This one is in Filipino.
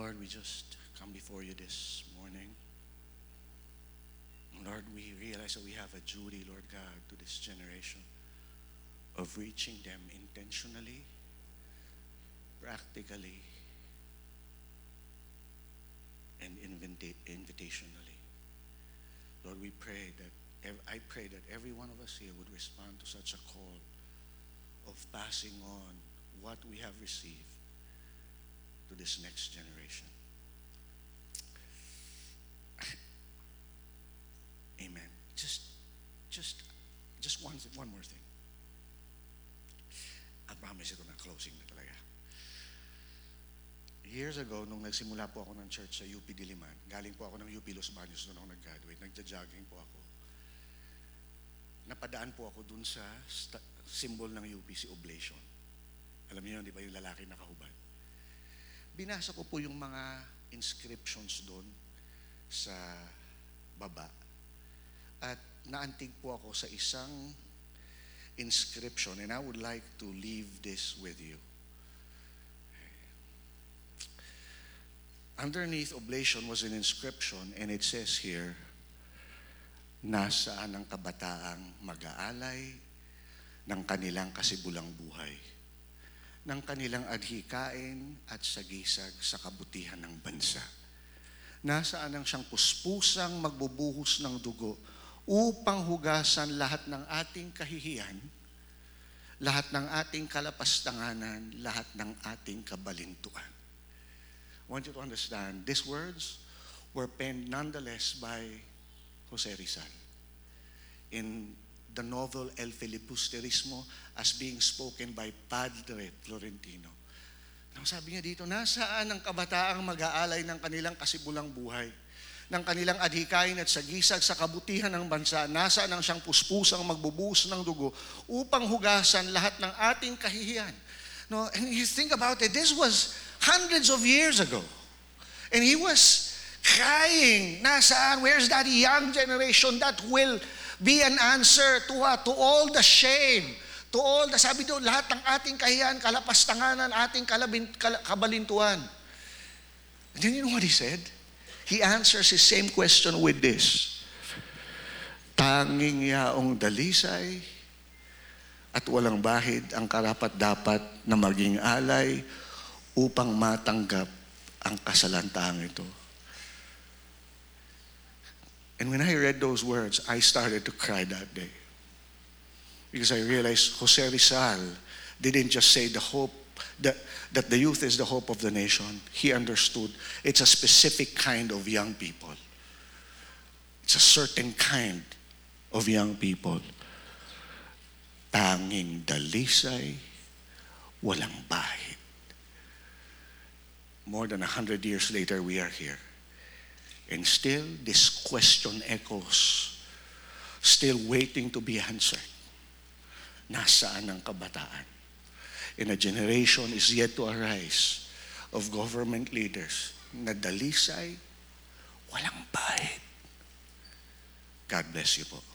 Lord, we just come before you this morning. Lord, we realize that we have a duty, Lord God, to this generation of reaching them intentionally, practically, and invitationally. Lord, we pray that I pray that every one of us here would respond to such a call of passing on what we have received to this next generation. Amen. Just one more thing. I promise ito na closing na talaga. Years ago, nung nagsimula po ako ng church sa UP Diliman, galing po ako ng UP Los Baños doon ako nag-graduate, nagja-jogging po ako. Napadaan po ako dun sa symbol ng UP, si Oblation. Alam niyo yun, di ba, yung lalaki nakahubad? Binasa ko po yung mga inscriptions doon sa baba. At naantig po ako sa isang inscription, and I would like to leave this with you. Underneath Oblation was an inscription, and it says here, nasaan ang kabataang mag-aalay ng kanilang kasibulang buhay, ng kanilang adhikain at sagisag sa kabutihan ng bansa. Nasaan ang siyang puspusang magbubuhos ng dugo upang hugasan lahat ng ating kahihiyan, lahat ng ating kalapastanganan, lahat ng ating kabalintuan. I want you to understand, these words were penned nonetheless by Jose Rizal in the novel El Filibusterismo as being spoken by Padre Florentino. Ang sabi niya dito, nasaan ang kabataang mag-aalay ng kanilang kasibulang buhay, ng kanilang adhikain at sagisag sa kabutihan ng bansa, nasaan ang siyang puspusang magbubuhos ng dugo upang hugasan lahat ng ating kahihiyan. No, and you think about it, this was hundreds of years ago. And he was crying, nasaan, where's that young generation that will be an answer to what? To all the shame, to all the, sabi doon, lahat ng ating kahiyan, kalapastanganan, ating kabalintuan. And then you know what he said? He answers his same question with this. Tanging yaong dalisay at walang bahid ang karapat-dapat na maging alay upang matanggap ang kasalantaang ito. And when I read those words, I started to cry that day. Because I realized Jose Rizal didn't just say the hope, that the youth is the hope of the nation. He understood it's a specific kind of young people. It's a certain kind of young people. Tanging dalisay, walang bahid. More than 100 years later, we are here. And still, this question echoes, still waiting to be answered. Nasaan ang kabataan? And a generation is yet to arise of government leaders na dalisay, walang bahid. God bless you po.